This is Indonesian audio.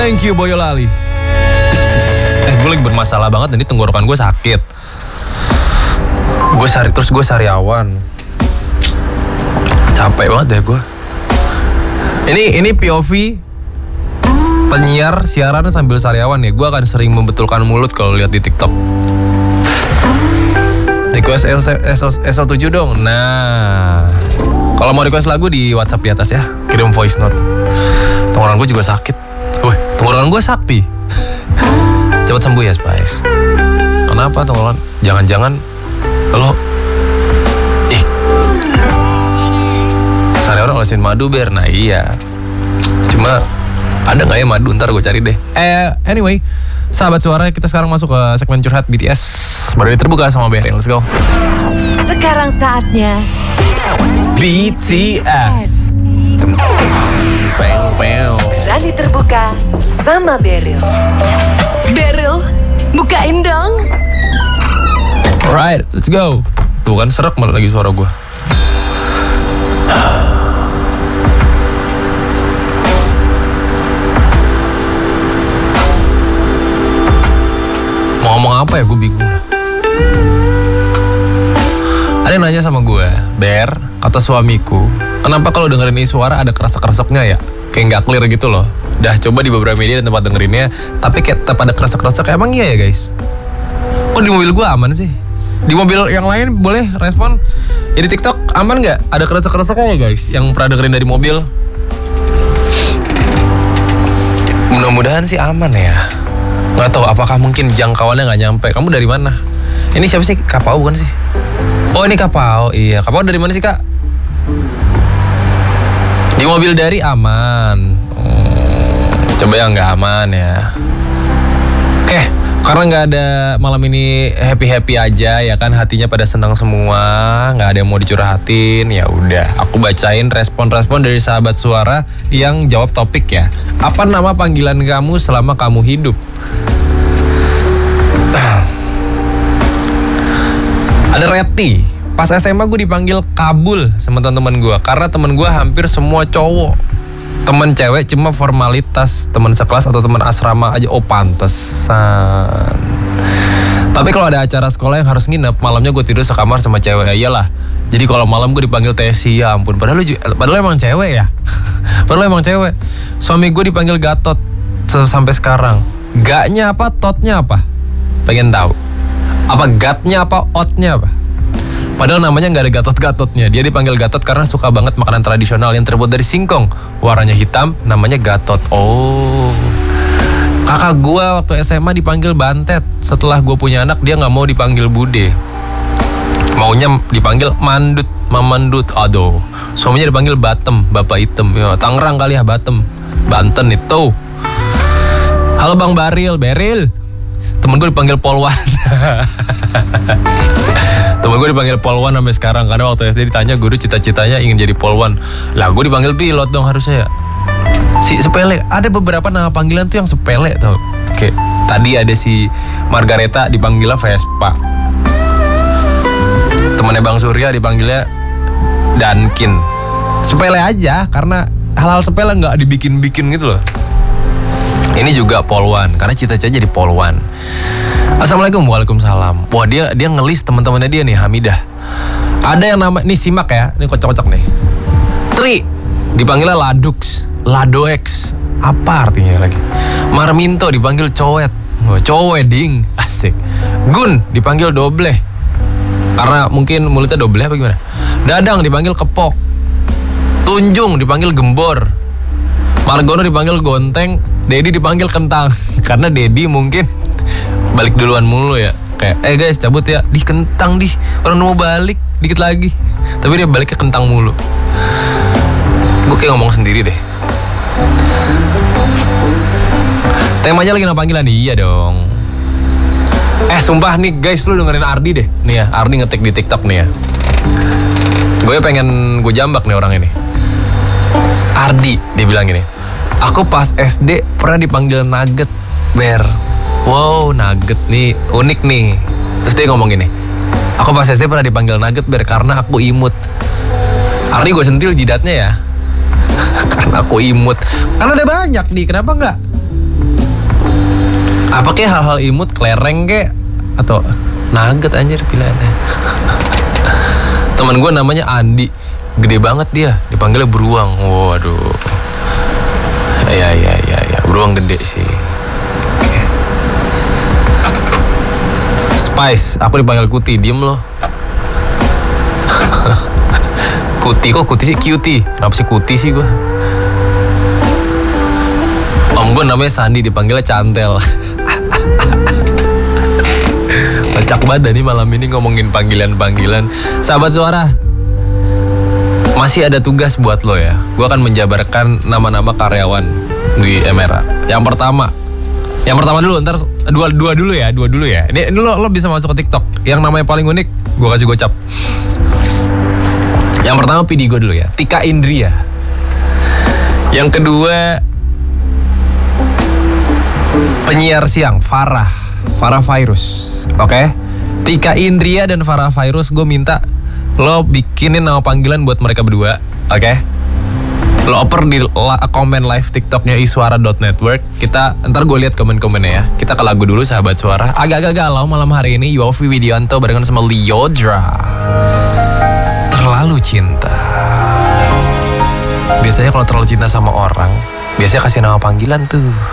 Thank you Boyolali. Gue lagi bermasalah banget, jadi tenggorokan gue sakit. Gue sariawan. Capek banget ya gue. Ini POV penyiar siaran sambil sariawan ya. Gue akan sering membetulkan mulut kalau lihat di TikTok. Request SO7 dong. Nah, kalau mau request lagu di WhatsApp di atas ya, kirim voice note. Tenggorokan gue juga sakit. Wih, tenggorokan gue sakti. Cepat sembuh ya Spice. Kenapa tenggorokan? Jangan-jangan lo sariawan olesin madu ber. Nah iya. Cuma ada nggak ya madu? Ntar gue cari deh. Anyway, sahabat suara, kita sekarang masuk ke segmen curhat BTS. Baru terbuka sama BRL. Let's go. Sekarang saatnya BTS. Berani terbuka sama Beryl. Beryl, bukain dong. Alright, let's go. Tuh kan serak malah lagi suara gue. Mau ngomong apa ya, gue bingung. Ada yang nanya sama gue, Ber, kata suamiku, kenapa kalau dengerin ini suara ada keresek-kereseknya ya? Kayak nggak clear gitu loh. Dah coba di beberapa media dan tempat dengerinnya, tapi kayak tetap ada keresek-keresek. Emang iya ya guys? Kok di mobil gue aman sih? Di mobil yang lain boleh respon. Jadi TikTok aman nggak? Ada keresek-kereseknya ya guys? Yang pernah dengerin dari mobil? Mudah-mudahan sih aman ya. Nggak tahu apakah mungkin jangkauannya nggak nyampe. Kamu dari mana? Ini siapa sih? Kapau bukan sih? Oh ini Kapau. Iya, Kapau dari mana sih kak? Di mobil dari aman. Coba yang nggak aman ya. Oke, karena nggak ada malam ini happy aja ya kan, hatinya pada senang semua, nggak ada yang mau dicurhatin. Ya udah, aku bacain respon-respon dari sahabat suara yang jawab topik ya. Apa nama panggilan kamu selama kamu hidup? Ada Reti. Pas SMA gue dipanggil Kabul sama teman-teman gue, karena teman gue hampir semua cowok. Teman cewek cuma formalitas, teman sekelas atau teman asrama aja. Oh pantesan. Tapi kalau ada acara sekolah yang harus nginep, malamnya gue tidur sekamar sama cewek. Ya iyalah. Jadi kalau malam gue dipanggil Tesi, ya ampun. Padahal emang cewek ya. Padahal emang cewek. Suami gue dipanggil Gatot sampai sekarang. Gaknya apa, totnya apa? Pengen tahu. Apa gatnya apa, otnya apa? Padahal namanya nggak ada Gatot-Gatotnya. Dia dipanggil Gatot karena suka banget makanan tradisional yang terbuat dari singkong. Warnanya hitam, namanya Gatot. Oh. Kakak gue waktu SMA dipanggil Bantet. Setelah gue punya anak, dia nggak mau dipanggil Bude. Maunya dipanggil Mandut, Mamandut. Aduh. Suaminya dipanggil Batem, Bapak Hitam. Ya, Tangerang kali ya, Batem. Banten itu. Halo Bang Beryl. Temen gue dipanggil Polwan. Temen gue dipanggil Polwan sampai sekarang, karena waktu SD ditanya guru cita-citanya ingin jadi Polwan. Lah gue dipanggil pilot dong harusnya ya. Si sepele. Ada beberapa nama panggilan tuh yang sepele tau. Oke, tadi ada si Margareta dipanggilnya Vespa. Temennya Bang Surya dipanggilnya Dankin. Sepele aja, karena hal-hal sepele nggak dibikin-bikin gitu loh. Ini juga Polwan, karena cita-cita jadi Polwan. Assalamualaikum, waalaikumsalam. Wah dia ngelis teman-temannya dia nih, Hamidah. Ada yang nama, nih simak ya, ini kocok-kocok nih. Tri, dipanggilnya Ladux, Ladoex. Apa artinya lagi? Marminto dipanggil Cowet. Oh, Coweding, asik. Gun dipanggil Dobleh, karena mungkin mulutnya dobleh apa gimana. Dadang dipanggil Kepok. Tunjung dipanggil Gembor. Margono dipanggil Gonteng. Dedi dipanggil Kentang. Karena Dedi mungkin balik duluan mulu ya. Kayak guys cabut ya. Di Kentang di. Orang mau balik dikit lagi. Tapi dia baliknya Kentang mulu. Gue kayak ngomong sendiri deh. Temanya lagi nama panggilan. Iya dong. Sumpah nih guys, lu dengerin Ardi deh. Nih ya, Ardi ngetik di TikTok nih ya. Gue pengen gue jambak nih orang ini. Ardi, dia bilang gini. Aku pas SD pernah dipanggil Nugget, Ber. Wow, Nugget nih, unik nih. Terus dia ngomong gini. Aku pas SD pernah dipanggil Nugget, Ber, karena aku imut. Ardi gue sentil jidatnya ya. Karena aku imut. Karena ada banyak nih, kenapa enggak? Apa kayak hal-hal imut, kelereng kayak atau nugget anjir pilihannya. Teman gue namanya Andi, gede banget dia, dipanggilnya beruang. Waduh. Ya, beruang gede sih. Spice, aku dipanggil Kuti, diem loh. Kuti, kok Kuti sih? Cutie, kenapa sih Kuti sih gue? Om gue namanya Sandi, dipanggilnya Cantel. Kocak banget nih malam ini ngomongin panggilan-panggilan. Sahabat suara, masih ada tugas buat lo ya. Gue akan menjabarkan nama-nama karyawan di Emera. Yang pertama dulu, ntar dua dulu ya. Ini lo bisa masuk ke TikTok. Yang namanya paling unik, gue kasih gocap. Yang pertama PD gue dulu ya, Tika Indria. Yang kedua penyiar siang, Farah Virus. Oke? Tika Indria dan Farah Virus, gue minta lo bikinin nama panggilan buat mereka berdua. Oke? Lo oper di komen live TikToknya iswara.network. Ntar gue lihat komen-komennya ya. Kita ke lagu dulu sahabat suara. Agak-agak galau malam hari ini. Yofi Widianto barengan sama Liodra, Terlalu Cinta. Biasanya kalau terlalu cinta sama orang, biasanya kasih nama panggilan tuh.